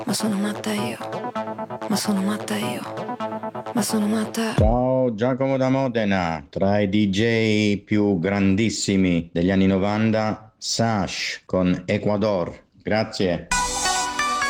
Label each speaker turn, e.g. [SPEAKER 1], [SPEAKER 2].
[SPEAKER 1] Ma sono matta io, ma sono matta io, ma sono matta.
[SPEAKER 2] Ciao Giacomo da Modena, tra i DJ più grandissimi degli anni 90, Sash con Ecuador. Grazie.